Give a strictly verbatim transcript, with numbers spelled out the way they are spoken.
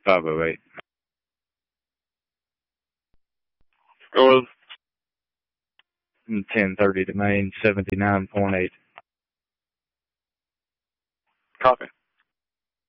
five oh eight. Go ten thirty to main, seventy-nine point eight. Copy.